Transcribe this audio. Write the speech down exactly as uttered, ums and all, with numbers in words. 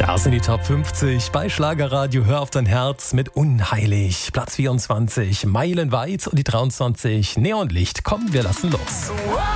Da sind die Top fünfzig bei Schlagerradio. Hör auf dein Herz mit Unheilig. Platz vierundzwanzig, Meilenweit und die dreiundzwanzig, Neonlicht. Komm, wir lassen los.